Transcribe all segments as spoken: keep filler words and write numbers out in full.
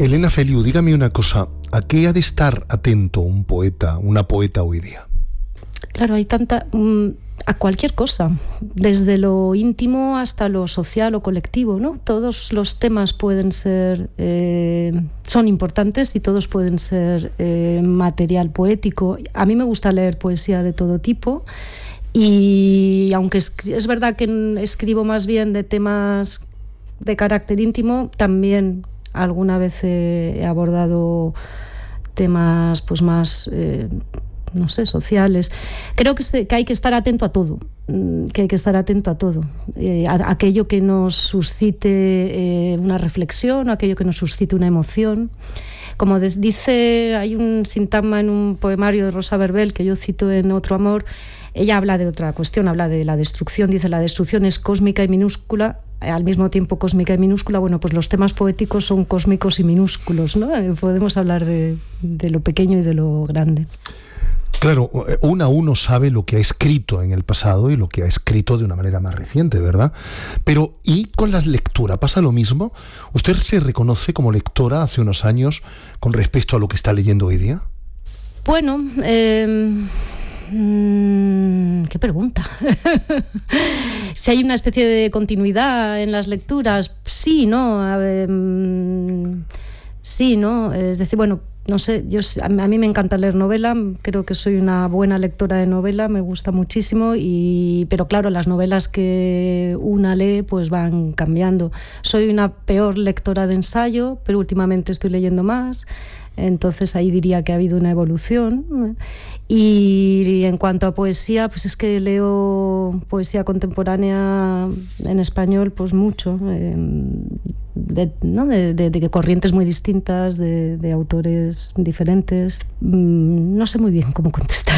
Elena Feliu, dígame una cosa, ¿a qué ha de estar atento un poeta, una poeta hoy día? Claro, hay tanta... Um, a cualquier cosa, desde lo íntimo hasta lo social o colectivo, ¿no? Todos los temas pueden ser, eh, son importantes y todos pueden ser eh, material poético. A mí me gusta leer poesía de todo tipo y aunque es, es verdad que escribo más bien de temas de carácter íntimo, también alguna vez he, he abordado temas pues más... Eh, no sé, sociales. Creo que, se, que hay que estar atento a todo, que hay que estar atento a todo. Eh, a, a aquello que nos suscite eh, una reflexión, a aquello que nos suscite una emoción. Como de, dice, hay un sintagma en un poemario de Rosa Verbel que yo cito en Otro Amor. Ella habla de otra cuestión, habla de la destrucción. Dice, la destrucción es cósmica y minúscula, al mismo tiempo cósmica y minúscula. Bueno, pues los temas poéticos son cósmicos y minúsculos, ¿no? Eh, podemos hablar de, de lo pequeño y de lo grande. Claro, uno a uno sabe lo que ha escrito en el pasado y lo que ha escrito de una manera más reciente, ¿verdad? Pero, ¿y con la lectura? ¿Pasa lo mismo? ¿Usted se reconoce como lectora hace unos años con respecto a lo que está leyendo hoy día? Bueno, eh, mmm, qué pregunta. Si hay una especie de continuidad en las lecturas, sí, ¿no? A ver, mmm, sí, ¿no? Es decir, bueno... No sé, yo, a mí me encanta leer novela, creo que soy una buena lectora de novela, me gusta muchísimo, y, pero claro, las novelas que una lee pues van cambiando. Soy una peor lectora de ensayo, pero últimamente estoy leyendo más, entonces ahí diría que ha habido una evolución. Y en cuanto a poesía, pues es que leo poesía contemporánea en español pues mucho, eh, de, ¿no? de, de, de corrientes muy distintas, de, de autores diferentes. No sé muy bien cómo contestar.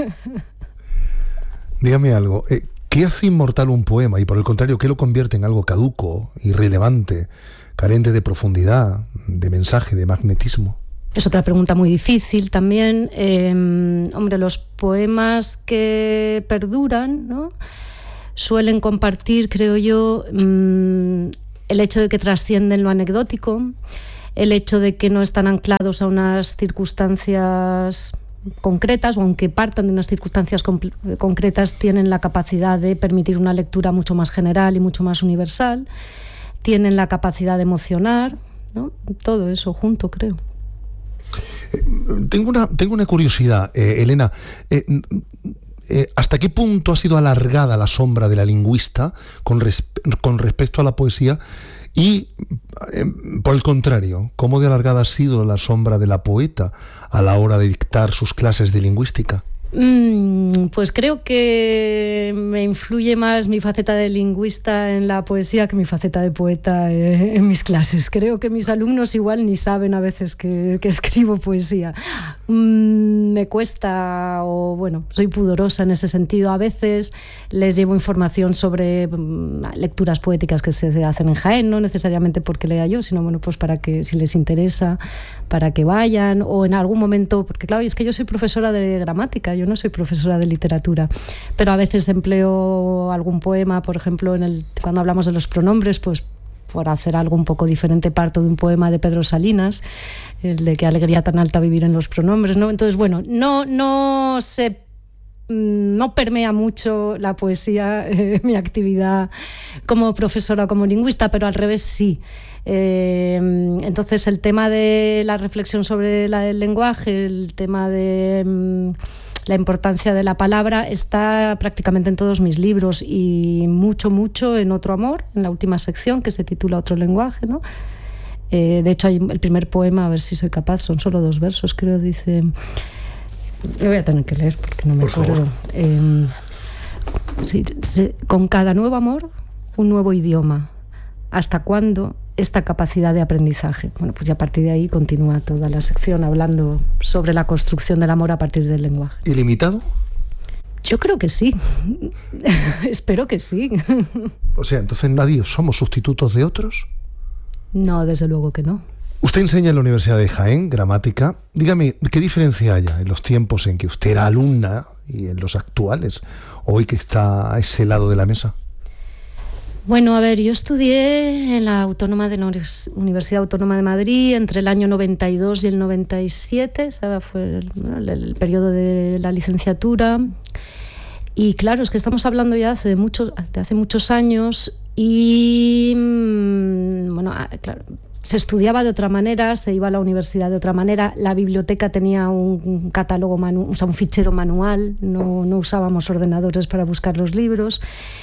Dígame algo, eh, ¿qué hace inmortal un poema y por el contrario, qué lo convierte en algo caduco, irrelevante, carente de profundidad, de mensaje, de magnetismo? Es otra pregunta muy difícil también. Eh, hombre, los poemas que perduran, ¿no?, suelen compartir, creo yo, mmm, el hecho de que trascienden lo anecdótico, el hecho de que no están anclados a unas circunstancias concretas, o aunque partan de unas circunstancias comp- concretas, tienen la capacidad de permitir una lectura mucho más general y mucho más universal, tienen la capacidad de emocionar, ¿no? Todo eso junto, creo. Eh, tengo una tengo una curiosidad, eh, Elena. Eh, eh, ¿Hasta qué punto ha sido alargada la sombra de la lingüista con, res, con respecto a la poesía? Y, eh, por el contrario, ¿cómo de alargada ha sido la sombra de la poeta a la hora de dictar sus clases de lingüística? Mm, pues creo que me influye más mi faceta de lingüista en la poesía que mi faceta de poeta eh, en mis clases. Creo que mis alumnos igual ni saben a veces que, que escribo poesía. Mm, me cuesta, o bueno, soy pudorosa en ese sentido. A veces les llevo información sobre mm, lecturas poéticas que se hacen en Jaén, no necesariamente porque lea yo, sino bueno, pues para que, si les interesa, para que vayan, o en algún momento, porque claro, es que yo soy profesora de gramática, yo no soy profesora de literatura, pero a veces empleo algún poema, por ejemplo, en el, cuando hablamos de los pronombres, pues por hacer algo un poco diferente, parto de un poema de Pedro Salinas, el de qué alegría tan alta vivir en los pronombres, ¿no? Entonces, bueno, no, no se no permea mucho la poesía, eh, mi actividad como profesora, como lingüista, pero al revés sí. Eh, entonces el tema de la reflexión sobre la, el lenguaje, el tema de um, la importancia de la palabra está prácticamente en todos mis libros, y mucho, mucho en Otro Amor, en la última sección que se titula Otro lenguaje, ¿no? Eh, de hecho hay el primer poema, a ver si soy capaz, son solo dos versos, creo, dice... Lo voy a tener que leer porque no me Por acuerdo. Eh, sí, sí, con cada nuevo amor, un nuevo idioma. ¿Hasta cuándo esta capacidad de aprendizaje? Bueno, pues ya a partir de ahí continúa toda la sección hablando sobre la construcción del amor a partir del lenguaje. ¿Ilimitado? Yo creo que sí. Espero que sí. O sea, entonces nadie somos sustitutos de otros. No, desde luego que no. Usted enseña en la Universidad de Jaén gramática. Dígame, ¿qué diferencia hay en los tiempos en que usted era alumna y en los actuales, hoy que está a ese lado de la mesa? Bueno, a ver, yo estudié en la Autónoma de la Universidad Autónoma de Madrid entre el año noventa y dos y el noventa y siete, ¿sabes? Fue el, bueno, el, el periodo de la licenciatura. Y claro, es que estamos hablando ya hace, de muchos, de hace muchos años y, bueno, claro, se estudiaba de otra manera, se iba a la universidad de otra manera, la biblioteca tenía un catálogo, manu, o sea, un fichero manual, no, no usábamos ordenadores para buscar los libros.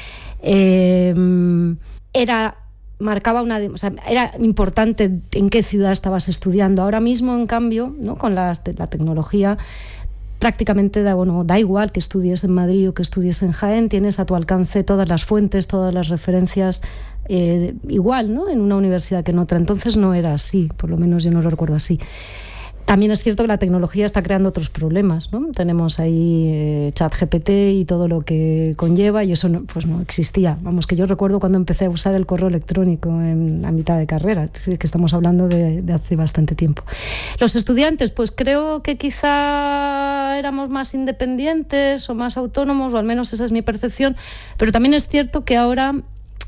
Eh, era, marcaba una, o sea, era importante en qué ciudad estabas estudiando. Ahora mismo, en cambio, ¿no? Con la, la tecnología, prácticamente da, bueno, da igual que estudies en Madrid o que estudies en Jaén, tienes a tu alcance todas las fuentes, todas las referencias, eh, igual, ¿no? En una universidad que en otra. Entonces no era así, por lo menos yo no lo recuerdo así. También es cierto que la tecnología está creando otros problemas, ¿no? Tenemos ahí eh, ChatGPT y todo lo que conlleva, y eso no, pues no existía. Vamos, que yo recuerdo cuando empecé a usar el correo electrónico en la mitad de carrera, que estamos hablando de, de hace bastante tiempo. Los estudiantes, pues creo que quizá éramos más independientes o más autónomos, o al menos esa es mi percepción, pero también es cierto que ahora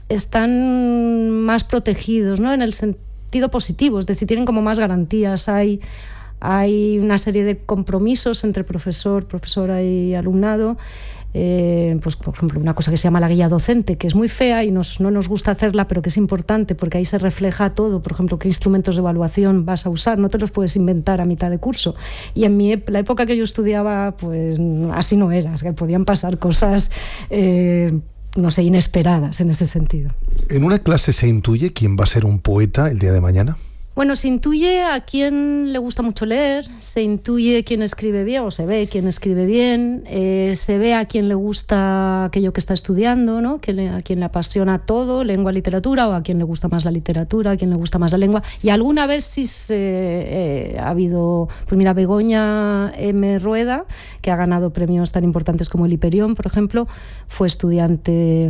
están más protegidos, ¿no? En el sentido positivo, es decir, tienen como más garantías, hay... Hay una serie de compromisos entre profesor, profesora y alumnado. Eh, pues, por ejemplo, una cosa que se llama la guía docente, que es muy fea y nos, no nos gusta hacerla, pero que es importante porque ahí se refleja todo. Por ejemplo, qué instrumentos de evaluación vas a usar, no te los puedes inventar a mitad de curso. Y en mi, la época que yo estudiaba, pues así no era, que podían pasar cosas... Eh, no sé, inesperadas en ese sentido. ¿En una clase se intuye quién va a ser un poeta el día de mañana? Bueno, se intuye a quien le gusta mucho leer, se intuye quién escribe bien, o se ve quién escribe bien, eh, se ve a quien le gusta aquello que está estudiando, ¿no? Que le, a quien le apasiona todo, lengua, literatura, o a quien le gusta más la literatura, a quien le gusta más la lengua. Y alguna vez sí se, eh, ha habido, pues mira, Begoña M. Rueda, que ha ganado premios tan importantes como el Hiperión, por ejemplo, fue estudiante...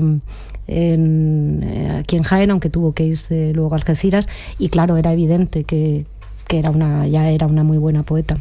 En, eh, aquí en Jaén, aunque tuvo que irse luego a Algeciras, y claro, era evidente que, que era una, ya era una muy buena poeta.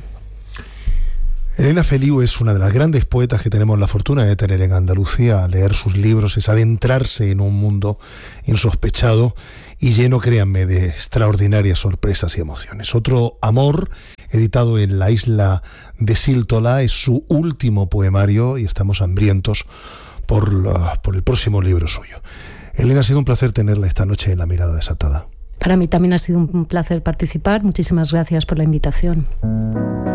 Elena Feliu es una de las grandes poetas que tenemos la fortuna de tener en Andalucía. Leer sus libros es adentrarse en un mundo insospechado y lleno, créanme, de extraordinarias sorpresas y emociones. Otro amor, editado en la isla de Siltola, es su último poemario y estamos hambrientos Por, la, por el próximo libro suyo. Elena, ha sido un placer tenerla esta noche en La Mirada Desatada. Para mí también ha sido un placer participar. Muchísimas gracias por la invitación.